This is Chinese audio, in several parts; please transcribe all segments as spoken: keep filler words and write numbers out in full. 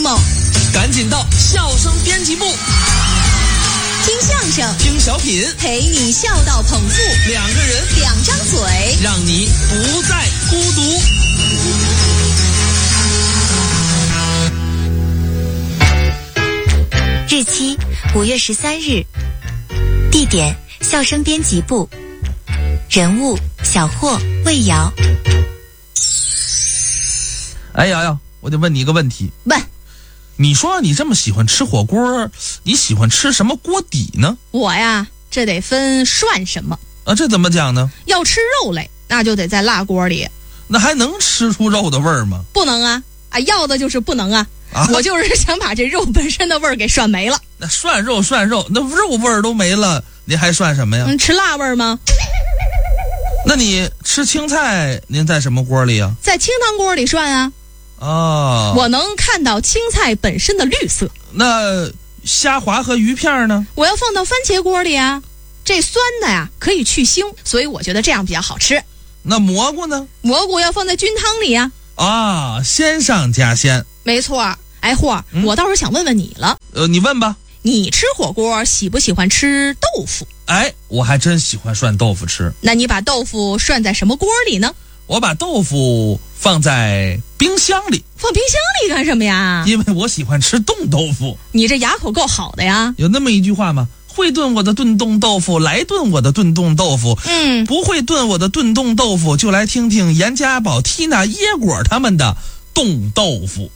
梦。 赶紧到笑声编辑部， 听相声， 听小品， 陪你笑到捧腹。 两个人， 两张嘴， 让你不再孤独。 日期五月十三日，地点笑声编辑部，人物小霍、魏瑶。 哎瑶瑶，我得问你一个问题。 问， 你说你这么喜欢吃火锅，你喜欢吃什么锅底呢？ 我呀，这得分涮什么啊？这怎么讲呢？ 要吃肉类，那就得在辣锅里。 那还能吃出肉的味儿吗？ 不能啊！啊，要的就是不能啊！啊我就是想把这肉本身的味儿给涮没了。 那涮肉涮肉，那肉味儿都没了，您还涮什么呀？ 嗯，吃辣味儿吗？ 那你吃青菜，您在什么锅里啊？ 在清汤锅里涮啊。 哦， 我能看到青菜本身的绿色。 那虾滑和鱼片呢？ 我要放到番茄锅里啊。这酸的呀可以去腥，所以我觉得这样比较好吃。 那蘑菇呢？ 蘑菇要放在菌汤里呀。 啊，鲜上加鲜。 没错。哎霍、嗯，我倒是想问问你了。 呃，你问吧。 你吃火锅喜不喜欢吃豆腐？ 哎，我还真喜欢涮豆腐吃。 那你把豆腐涮在什么锅里呢？ 我把豆腐放在冰箱里。 放冰箱里干什么呀？ 因为我喜欢吃冻豆腐。 你这牙口够好的呀。 有那么一句话吗？会炖我的炖冻豆腐，来炖我的炖冻豆腐。 嗯， 不会炖我的炖冻豆腐，就来听听严家宝、缇娜、椰果他们的冻豆腐。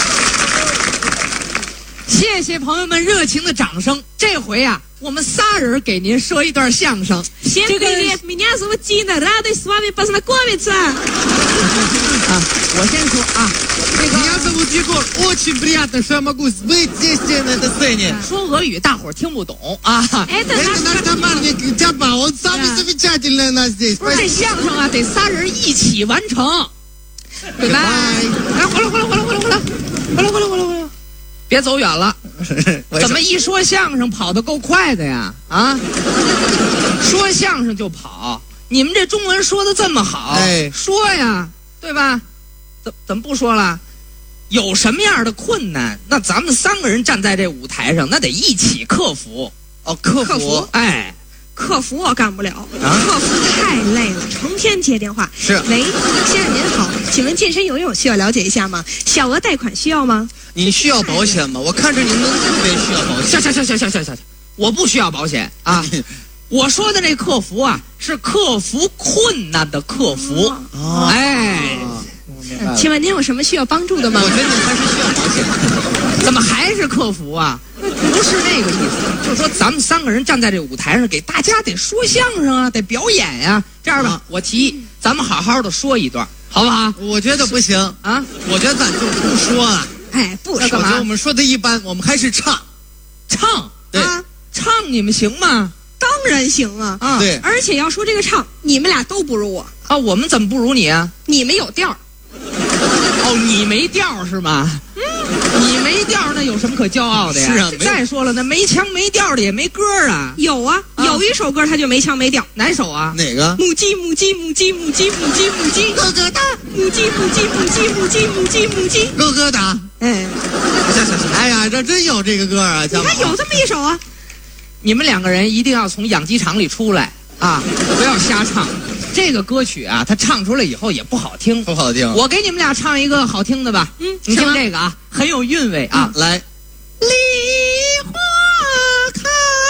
谢谢朋友们热情的掌声。这回啊，我们仨人给您说一段相声。 这个明年什么鸡呢？大家得说明把什么过来吃啊！ 我先说啊，这个。 Меня зовут Егор, очень приятно, что я могу быть здесь на этой сцене. 说俄语大伙儿听不懂啊。 Это наш напарник Дяба, он самый замечательный нас здесь. 不是这相声啊，得仨人一起完成。拜拜。来，回来，回来，回来，回来，回来，回来，回来，回来，回来。别走远了，怎么一说相声跑得够快的呀？啊，说相声就跑，你们这中文说的这么好， 哎， 说呀，对吧？怎怎么不说了？有什么样的困难，那咱们三个人站在这舞台上，那得一起克服。 哦，克服， 克服哎， 克服我干不了， 啊、 克服太累了，成天接电话。 是， 喂，先生您好，请问健身游泳需要了解一下吗？小额贷款需要吗？ 你需要保险吗？我看着您都特别需要保险。 行行行行行行行，我不需要保险啊。我说的这克服啊，是克服困难的克服。 哦， 哎， 请问您有什么需要帮助的吗？ 我觉得你还是需要保险。 怎么还是克服啊？不是那个意思，就是说咱们三个人站在这舞台上，给大家得说相声啊，得表演呀、啊。这样吧，啊、我提议咱们好好的说一段，好不好？ 我觉得不行啊， 我觉得咱就不说了。 哎，不说干嘛？我们说的一般，我们还是唱， 唱， 对， 啊、 唱你们行吗？ 当然行啊， 啊， 对， 而且要说这个唱，你们俩都不如我啊，我们怎么不如你啊？ 你们有调。 哦，你没调是吗？嗯，你没调，那有什么可骄傲的呀？ 是啊。 再说了，那没腔没调的也没歌啊。 有啊，啊有一首歌它就没腔没调。 哪首啊？ 哪个？ 母鸡母鸡母鸡母鸡母鸡母鸡咯咯哒，母鸡母鸡母鸡母鸡母鸡母鸡咯咯哒。 哎， 行行行，哎呀，这真有这个歌啊！ 你看有这么一首啊。 你们两个人一定要从养鸡场里出来啊！不要瞎唱。这个歌曲啊，它唱出来以后也不好听， 不好听。 我给你们俩唱一个好听的吧。 嗯， 你听这个啊，很有韵味啊。 嗯、来， 梨花开，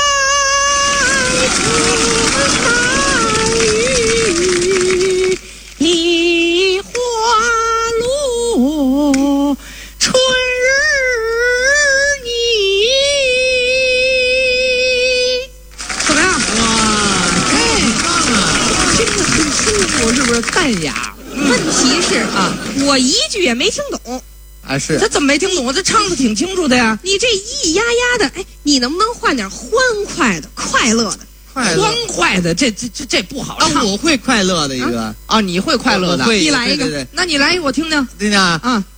春雨，梨花落，春日你。 怎么样？哇，哎，听着很舒服，是不是？淡雅。 问题是啊，我一句也没听懂。 啊是。 他怎么没听懂？他唱的挺清楚的呀。 你这咿咿呀呀的，哎，你能不能换点欢快的、快乐的？ 快乐欢快的，这这这这不好唱。 啊，我会快乐的一个啊，你会快乐的， 会你来一个， 对对对， 那你来一个我听听。 听听啊。 啊。